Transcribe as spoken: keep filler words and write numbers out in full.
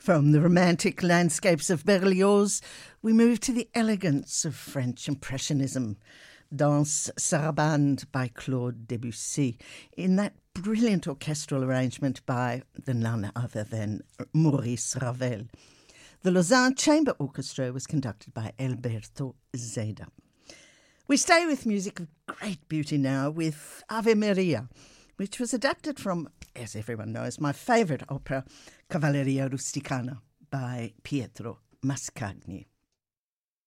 From the romantic landscapes of Berlioz, we move to the elegance of French Impressionism. Danse Sarabande by Claude Debussy, in that brilliant orchestral arrangement by the none other than Maurice Ravel. The Lausanne Chamber Orchestra was conducted by Alberto Zeda. We stay with music of great beauty now with Ave Maria, which was adapted from, as everyone knows, my favourite opera, Cavalleria Rusticana by Pietro Mascagni.